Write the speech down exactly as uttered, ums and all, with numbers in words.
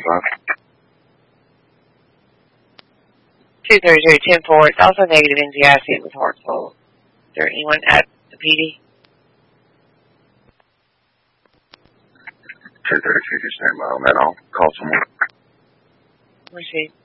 five. two thirty-three, ten four. It's also negative N Z I C with Hartsville. Is there anyone at the P D? two thirty-three, just stand by on that. I'll call someone. Receive.